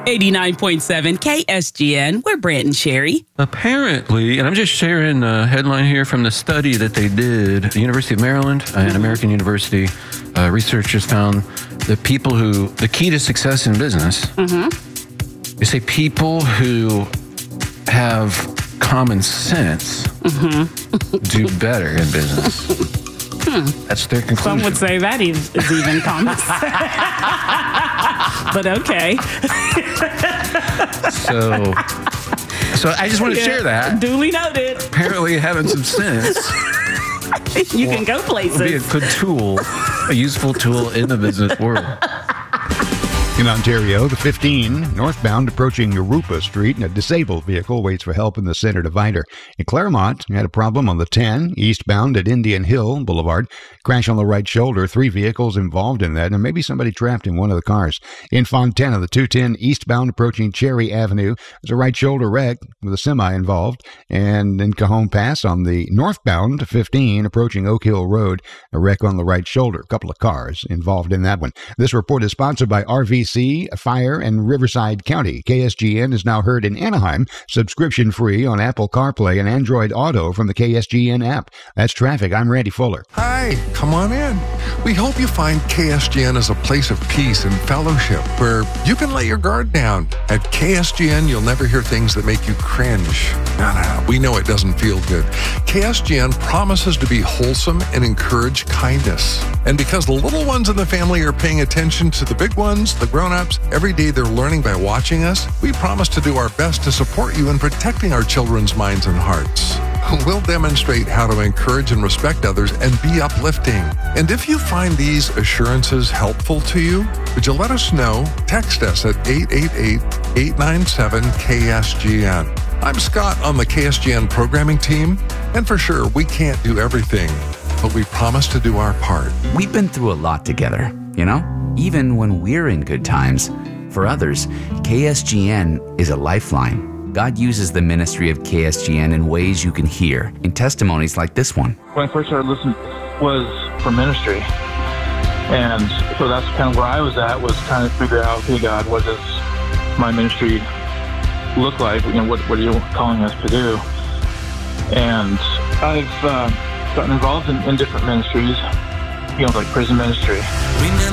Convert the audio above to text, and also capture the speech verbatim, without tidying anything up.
eighty-nine point seven K S G N. We're Brant and Sherry. Apparently, and I'm just sharing a headline here from the study that they did at the University of Maryland and American University. Uh, researchers found that people who, the key to success in business, mm-hmm. they say people who have common sense mm-hmm. do better in business. Hmm. That's their conclusion. Some would say that is, is even common sense. But okay. so, so I just want to yeah, share that. Duly noted. Apparently having some sense. You can go places. Would be a good tool, a useful tool in the business world. In Ontario, the fifteen northbound approaching Narupa Street, and a disabled vehicle waits for help in the center divider. In Claremont, we had a problem on the ten eastbound at Indian Hill Boulevard. Crash on the right shoulder. Three vehicles involved in that, and maybe somebody trapped in one of the cars. In Fontana, the two ten eastbound approaching Cherry Avenue, there's a right shoulder wreck with a semi involved. And in Cajon Pass on the northbound fifteen approaching Oak Hill Road, a wreck on the right shoulder. A couple of cars involved in that one. This report is sponsored by R V C, Fire, and Riverside County. K S G N is now heard in Anaheim, subscription free on Apple CarPlay and Android Auto from the K S G N app. That's traffic. I'm Randy Fuller. Hi, come on in. We hope you find K S G N as a place of peace and fellowship where you can let your guard down. At K S G N, you'll never hear things that make you cringe. No, no, no. We know it doesn't feel good. K S G N promises to be wholesome and encourage kindness. And because the little ones in the family are paying attention to the big ones, the grown-ups, every day they're learning by watching us, we promise to do our best to support you in protecting our children's minds and hearts. We'll demonstrate how to encourage and respect others and be uplifting. And if you find these assurances helpful to you, would you let us know? Text us at eight eight eight, eight nine seven, K S G N. I'm Scott on the K S G N programming team, and for sure, we can't do everything, but we promise to do our part. We've been through a lot together, you know? Even when we're in good times. For others, K S G N is a lifeline. God uses the ministry of K S G N in ways you can hear in testimonies like this one. When I first started listening was for ministry. And so that's kind of where I was at, was trying to figure out, okay, God, what does my ministry look like? You know, what, what are you calling us to do? And I've uh, gotten involved in, in different ministries, you know, like prison ministry.